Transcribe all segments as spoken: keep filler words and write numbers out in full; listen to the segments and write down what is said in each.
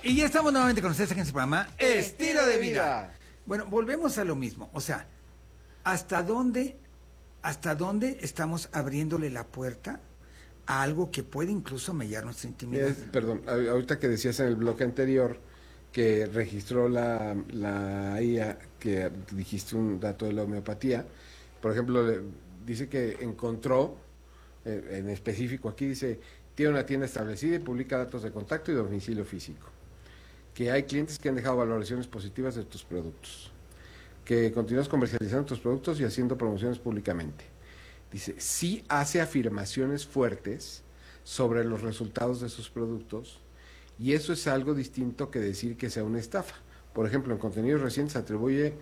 Y ya estamos nuevamente con ustedes aquí en su programa Estilo de Vida. Bueno, volvemos a lo mismo. O sea, ¿hasta dónde, hasta dónde estamos abriéndole la puerta a algo que puede incluso mellar nuestra intimidad? Es, perdón, ahorita que decías en el bloque anterior que registró la, la I A, que dijiste un dato de la homeopatía, por ejemplo, le, dice que encontró, eh, en específico aquí dice, tiene una tienda establecida y publica datos de contacto y domicilio físico, que hay clientes que han dejado valoraciones positivas de tus productos, que continúas comercializando tus productos y haciendo promociones públicamente. Dice, sí hace afirmaciones fuertes sobre los resultados de sus productos, y eso es algo distinto que decir que sea una estafa. Por ejemplo, en contenidos recientes atribuye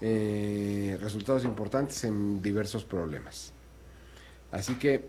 eh, resultados importantes en diversos problemas. Así que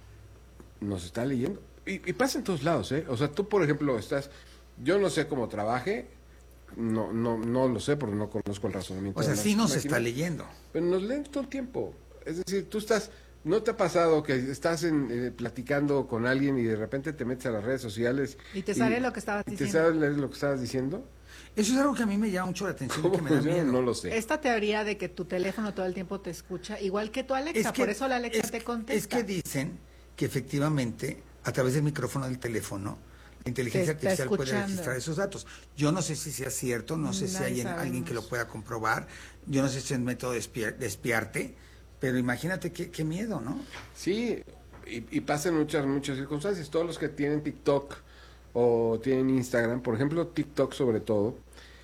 nos está leyendo. Y, y pasa en todos lados, ¿eh? O sea, tú, por ejemplo, estás... Yo no sé cómo trabaje, no no no lo sé porque no conozco el razonamiento. O sea, sí nos máquinas, está leyendo. Pero nos leen todo el tiempo. Es decir, tú estás... ¿No te ha pasado que estás en, eh, platicando con alguien y de repente te metes a las redes sociales y te sale y, lo que estabas y diciendo? ¿Te sale lo que estabas diciendo? Eso es algo que a mí me llama mucho la atención y que me da miedo. No lo sé. Esta teoría de que tu teléfono todo el tiempo te escucha, igual que tu Alexa, es que, por eso la Alexa es, te contesta. Es que dicen que efectivamente, a través del micrófono del teléfono, la inteligencia artificial puede registrar esos datos. Yo no sé si sea cierto, no sé Nadie si hay sabemos. alguien que lo pueda comprobar, yo no sé si es un método de, espiar, de espiarte, pero imagínate qué, qué miedo, ¿no? Sí, y, y pasa en muchas, muchas circunstancias. Todos los que tienen TikTok o tienen Instagram, por ejemplo TikTok sobre todo,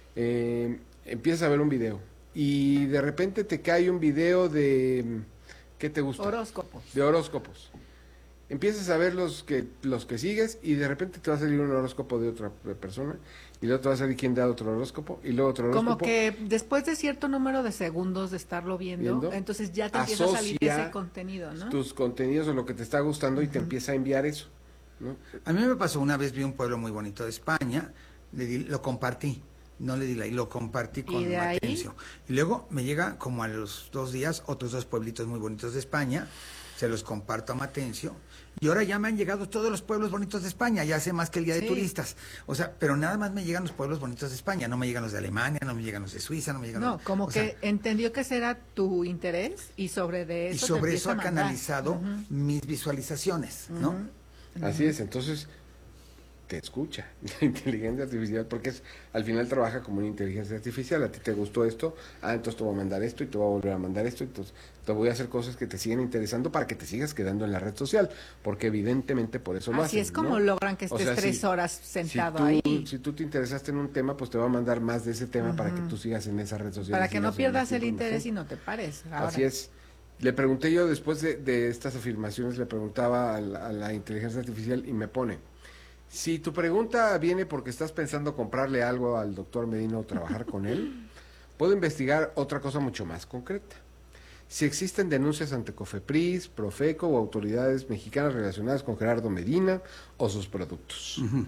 eh, empiezas a ver un video y de repente te cae un video de... ¿Qué te gusta? Horóscopos. De horóscopos. Empiezas a ver los que los que sigues y de repente te va a salir un horóscopo de otra persona y luego te va a salir quién da otro horóscopo y luego otro horóscopo. Como que después de cierto número de segundos de estarlo viendo, viendo entonces ya te empieza a salir ese contenido, ¿no? Tus contenidos o lo que te está gustando uh-huh. y te empieza a enviar eso, ¿no? A mí me pasó una vez, vi un pueblo muy bonito de España, le di, lo compartí, no le di like, lo compartí con ¿Y Matencio. Y luego me llega como a los dos días otros dos pueblitos muy bonitos de España, se los comparto a Matencio, y ahora ya me han llegado todos los pueblos bonitos de España, ya sé más que el guía sí. de turistas, o sea, pero nada más me llegan los pueblos bonitos de España, no me llegan los de Alemania, no me llegan los de Suiza, no me llegan no, los... como que sea, entendió que ese era tu interés, y sobre de eso Y sobre te eso ha a canalizado uh-huh. mis visualizaciones, ¿no? Uh-huh. Así es, entonces... te escucha la inteligencia artificial, porque es al final trabaja como una inteligencia artificial. A ti te gustó esto, ah, entonces te voy a mandar esto y te voy a volver a mandar esto, entonces te voy a hacer cosas que te siguen interesando para que te sigas quedando en la red social, porque evidentemente por eso lo hacen. Así es como ¿no? logran que estés o sea, tres si, horas sentado si tú, ahí. Si tú te interesaste en un tema, pues te va a mandar más de ese tema uh-huh. para que tú sigas en esa red social. Para que no pierdas el interés y no te pares. Ahora. Así es. Le pregunté yo después de, de estas afirmaciones, le preguntaba a la, a la inteligencia artificial y me pone: si tu pregunta viene porque estás pensando comprarle algo al doctor Medina o trabajar con él, puedo investigar otra cosa mucho más concreta. Si existen denuncias ante COFEPRIS, Profeco o autoridades mexicanas relacionadas con Gerardo Medina o sus productos. Uh-huh.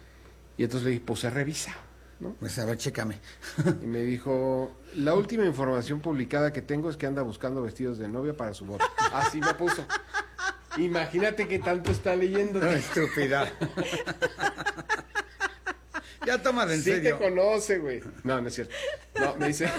Y entonces le dije, pues se revisa, ¿no? Pues a ver, chécame. Y me dijo, la última información publicada que tengo es que anda buscando vestidos de novia para su boda. Así me puso. Imagínate que tanto está leyendo. No, estúpida. Ya tómalo en sí serio. Sí te conoce, güey. No, no es cierto. No, me dice...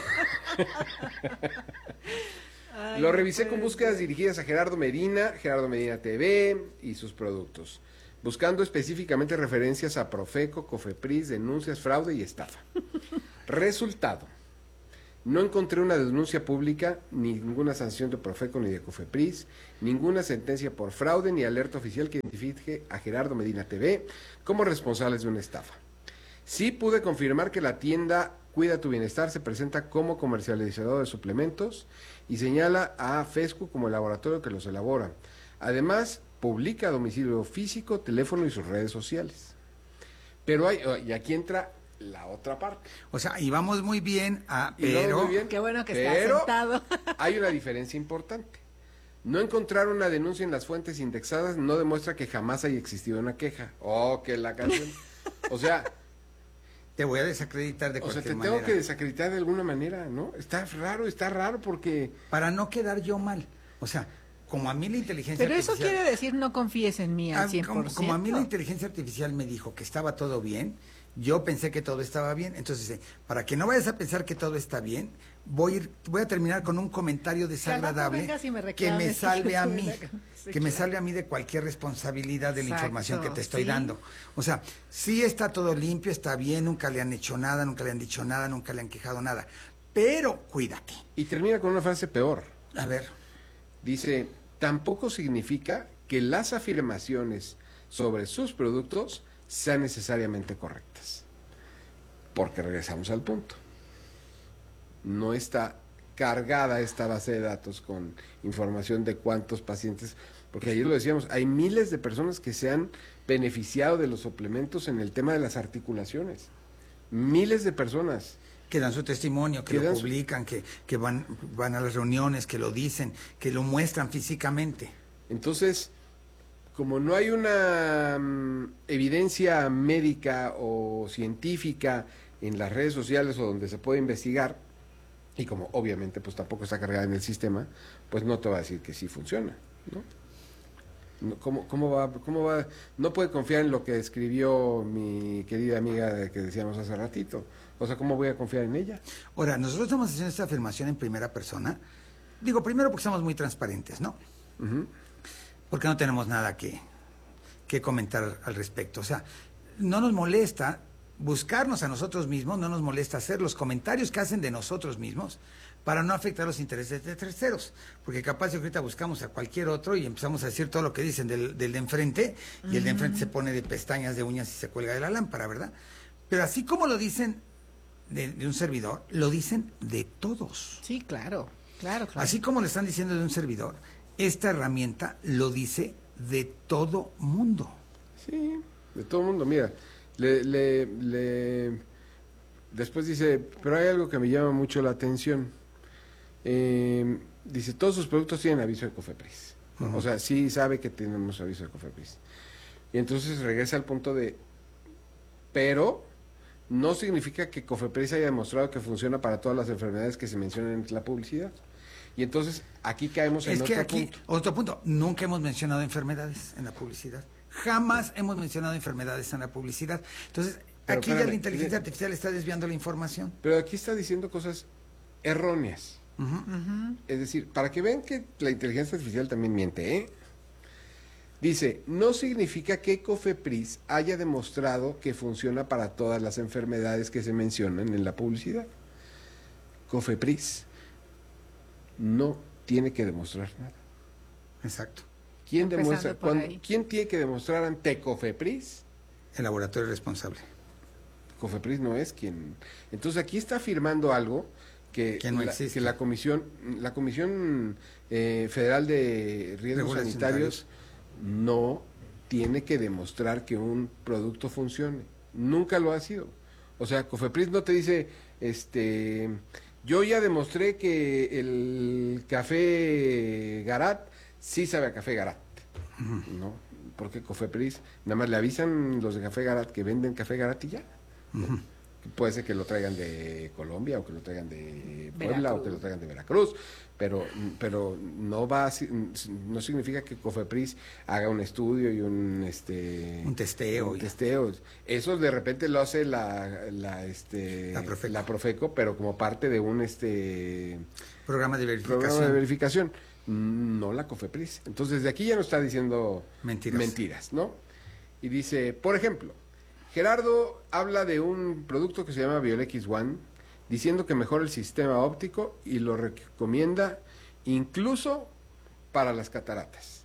Ay, Lo revisé con búsquedas ser. dirigidas a Gerardo Medina, Gerardo Medina T V y sus productos, buscando específicamente referencias a Profeco, COFEPRIS, denuncias, fraude y estafa. Resultado. No encontré una denuncia pública, ni ninguna sanción de Profeco ni de COFEPRIS, ninguna sentencia por fraude ni alerta oficial que identifique a Gerardo Medina T V como responsables de una estafa. Sí pude confirmar que la tienda Cuida tu Bienestar se presenta como comercializador de suplementos y señala a FESCU como el laboratorio que los elabora. Además, publica domicilio físico, teléfono y sus redes sociales. Pero hay, y aquí entra la otra parte. O sea, y vamos muy bien, a, pero... Muy bien, qué bueno que pero está sentado. Hay una diferencia importante. No encontrar una denuncia en las fuentes indexadas no demuestra que jamás haya existido una queja. Oh, que la canción. O sea... te voy a desacreditar de cualquier manera. O sea, te manera. tengo que desacreditar de alguna manera, ¿no? Está raro, está raro porque... para no quedar yo mal. O sea, como a mí la inteligencia Pero artificial... eso quiere decir no confíes en mí al cien por ciento. Como, como a mí la inteligencia artificial me dijo que estaba todo bien, yo pensé que todo estaba bien. Entonces, eh, para que no vayas a pensar que todo está bien, voy a, ir, voy a terminar con un comentario desagradable me que me salve a mí, sí, que me salve a mí de cualquier responsabilidad de la Exacto, información que te estoy ¿sí? dando. O sea, sí está todo limpio, está bien, nunca le han hecho nada, nunca le han dicho nada, nunca le han quejado nada. Pero cuídate. Y termina con una frase peor. A ver. Dice, tampoco significa que las afirmaciones sobre sus productos sean necesariamente correctas. Porque regresamos al punto. No está cargada esta base de datos con información de cuántos pacientes, porque ayer lo decíamos, hay miles de personas que se han beneficiado de los suplementos en el tema de las articulaciones. Miles de personas. Que dan su testimonio, que lo publican, que, que van, van a las reuniones, que lo dicen, que lo muestran físicamente. Entonces, como no hay una um, evidencia médica o científica en las redes sociales o donde se puede investigar, y como obviamente pues tampoco está cargada en el sistema, pues no te va a decir que sí funciona, ¿no? ¿Cómo, cómo va, cómo va? No puede confiar en lo que escribió mi querida amiga que decíamos hace ratito. O sea, ¿cómo voy a confiar en ella? Ahora, nosotros estamos haciendo esta afirmación en primera persona. Digo, primero porque somos muy transparentes, ¿no? Uh-huh. Porque no tenemos nada que, que comentar al respecto. O sea, no nos molesta buscarnos a nosotros mismos, no nos molesta hacer los comentarios que hacen de nosotros mismos para no afectar los intereses de terceros, porque capaz de ahorita buscamos a cualquier otro y empezamos a decir todo lo que dicen del, del de enfrente, y uh-huh. el de enfrente se pone de pestañas, de uñas y se cuelga de la lámpara, ¿verdad? Pero así como lo dicen de, de un servidor, lo dicen de todos. Sí, claro, claro, claro. Así como le están diciendo de un servidor, esta herramienta lo dice de todo mundo. Sí, de todo mundo. Mira, le, le, le... después dice, pero hay algo que me llama mucho la atención. Eh, dice, todos sus productos tienen aviso de COFEPRIS. Uh-huh. O sea, sí sabe que tenemos aviso de COFEPRIS. Y entonces regresa al punto de, pero no significa que COFEPRIS haya demostrado que funciona para todas las enfermedades que se mencionan en la publicidad. Y entonces aquí caemos en es otro que aquí, punto. Otro punto, nunca hemos mencionado enfermedades en la publicidad. Jamás hemos mencionado enfermedades en la publicidad. Entonces, pero, aquí espérame, ya la inteligencia artificial está desviando la información. Pero aquí está diciendo cosas erróneas. Uh-huh. Uh-huh. Es decir, para que vean que la inteligencia artificial también miente, ¿eh? Dice, no significa que COFEPRIS haya demostrado que funciona para todas las enfermedades que se mencionan en la publicidad. COFEPRIS no tiene que demostrar nada. Exacto. ¿Quién demuestra? Cuando, ¿Quién tiene que demostrar ante COFEPRIS? El laboratorio responsable. COFEPRIS no es quien. Entonces aquí está afirmando algo que, que, no la, que la comisión, la Comisión eh, Federal de Riesgos Sanitarios no tiene que demostrar que un producto funcione. Nunca lo ha sido. O sea, COFEPRIS no te dice, este, yo ya demostré que el café Garat sí sabe a café Garat. Uh-huh. No, porque COFEPRIS nada más le avisan los de café Garat que venden café Garat y ya. Uh-huh. Puede ser que lo traigan de Colombia o que lo traigan de Puebla Veracruz. O que lo traigan de Veracruz, pero pero no va no significa que COFEPRIS haga un estudio y un este un testeo, un testeo. Eso de repente lo hace la la este la Profeco. la Profeco, pero como parte de un este programa de verificación. Programa de verificación, no la COFEPRIS. Entonces desde aquí ya no está diciendo mentiras, mentiras, ¿no? Y dice, por ejemplo, Gerardo habla de un producto que se llama Biolex One, diciendo que mejora el sistema óptico y lo recomienda incluso para las cataratas.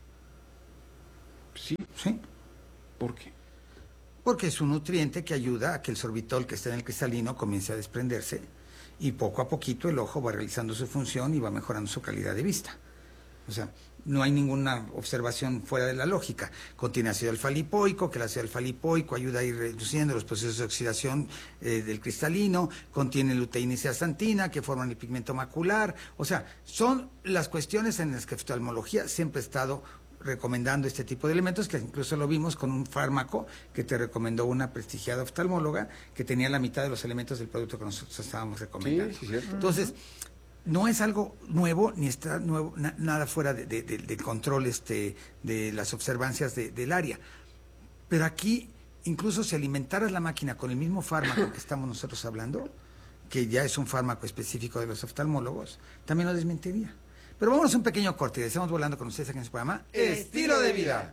Sí, sí. ¿Por qué? Porque es un nutriente que ayuda a que el sorbitol que está en el cristalino comience a desprenderse y poco a poquito el ojo va realizando su función y va mejorando su calidad de vista. O sea, no hay ninguna observación fuera de la lógica. Contiene ácido alfa-lipoico, que el ácido alfa-lipoico ayuda a ir reduciendo los procesos de oxidación eh, del cristalino. Contiene luteína y zeaxantina, que forman el pigmento macular. O sea, son las cuestiones en las que oftalmología siempre ha estado recomendando este tipo de elementos, que incluso lo vimos con un fármaco que te recomendó una prestigiada oftalmóloga, que tenía la mitad de los elementos del producto que nosotros estábamos recomendando. Sí, sí, cierto. Entonces, no es algo nuevo, ni está nuevo, na, nada fuera de, de, de, de control este, de las observancias de, del área. Pero aquí, incluso si alimentaras la máquina con el mismo fármaco que estamos nosotros hablando, que ya es un fármaco específico de los oftalmólogos, también lo desmentiría. Pero vámonos a un pequeño corte y estamos volando con ustedes aquí en su programa Estilo de Vida.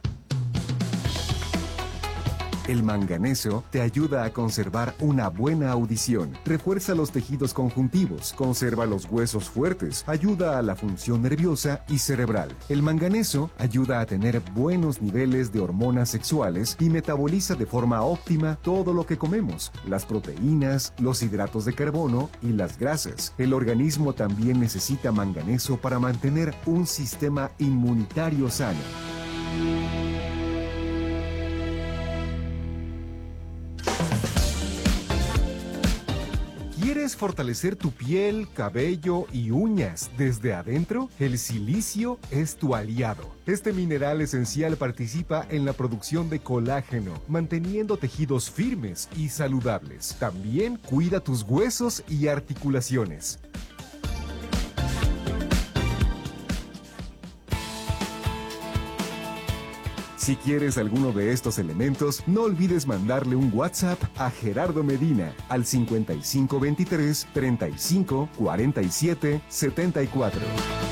El manganeso te ayuda a conservar una buena audición, refuerza los tejidos conjuntivos, conserva los huesos fuertes, ayuda a la función nerviosa y cerebral. El manganeso ayuda a tener buenos niveles de hormonas sexuales y metaboliza de forma óptima todo lo que comemos, las proteínas, los hidratos de carbono y las grasas. El organismo también necesita manganeso para mantener un sistema inmunitario sano. ¿Quieres fortalecer tu piel, cabello y uñas desde adentro? El silicio es tu aliado. Este mineral esencial participa en la producción de colágeno, manteniendo tejidos firmes y saludables. También cuida tus huesos y articulaciones. Si quieres alguno de estos elementos, no olvides mandarle un WhatsApp a Gerardo Medina al cincuenta y cinco veintitrés, treinta y cinco, cuarenta y siete, setenta y cuatro.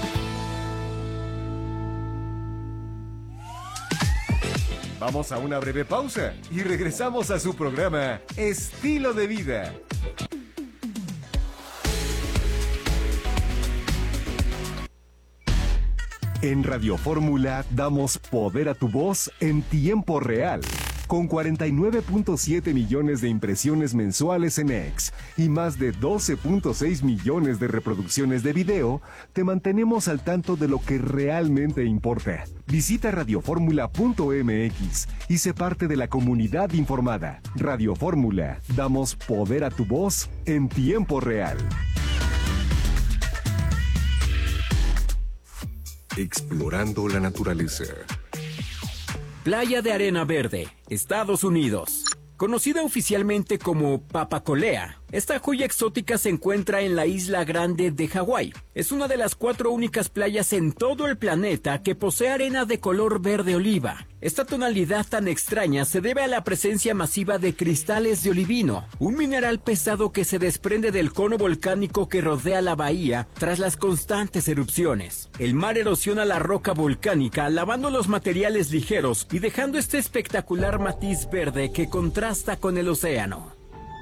Vamos a una breve pausa y regresamos a su programa Estilo de Vida. En Radio Fórmula damos poder a tu voz en tiempo real. Con cuarenta y nueve punto siete millones de impresiones mensuales en X y más de doce punto seis millones de reproducciones de video, te mantenemos al tanto de lo que realmente importa. Visita radio fórmula punto m x y sé parte de la comunidad informada. Radio Fórmula, damos poder a tu voz en tiempo real. Explorando la naturaleza. Playa de Arena Verde, Estados Unidos. Conocida oficialmente como Papacolea, esta joya exótica se encuentra en la Isla Grande de Hawái. Es una de las cuatro únicas playas en todo el planeta que posee arena de color verde oliva. Esta tonalidad tan extraña se debe a la presencia masiva de cristales de olivino, un mineral pesado que se desprende del cono volcánico que rodea la bahía tras las constantes erupciones. El mar erosiona la roca volcánica, lavando los materiales ligeros y dejando este espectacular matiz verde que contrasta con el océano.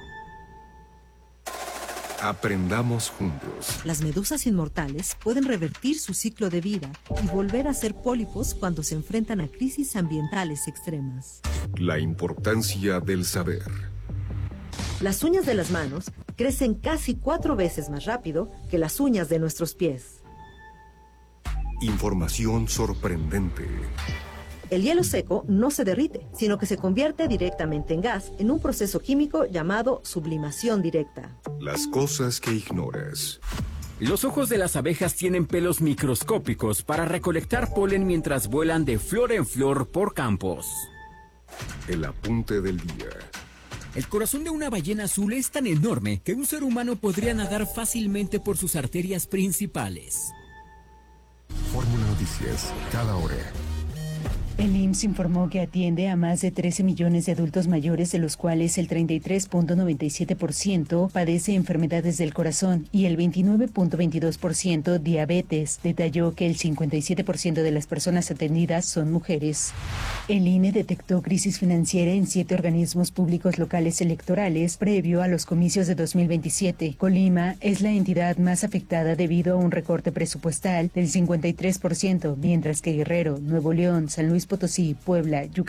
Aprendamos juntos. Las medusas inmortales pueden revertir su ciclo de vida y volver a ser pólipos cuando se enfrentan a crisis ambientales extremas. La importancia del saber. Las uñas de las manos crecen casi cuatro veces más rápido que las uñas de nuestros pies. Información sorprendente. El hielo seco no se derrite, sino que se convierte directamente en gas en un proceso químico llamado sublimación directa. Las cosas que ignoras. Los ojos de las abejas tienen pelos microscópicos para recolectar polen mientras vuelan de flor en flor por campos. El apunte del día. El corazón de una ballena azul es tan enorme que un ser humano podría nadar fácilmente por sus arterias principales. Fórmula Noticias, cada hora. El I M S S informó que atiende a más de trece millones de adultos mayores, de los cuales el treinta y tres punto noventa y siete por ciento padece enfermedades del corazón y el veintinueve punto veintidós por ciento diabetes. Detalló que el cincuenta y siete por ciento de las personas atendidas son mujeres. El I N E detectó crisis financiera en siete organismos públicos locales electorales previo a los comicios de dos mil veintisiete. Colima es la entidad más afectada debido a un recorte presupuestal del cincuenta y tres por ciento, mientras que Guerrero, Nuevo León, San Luis Potosí, Puebla, Yucatán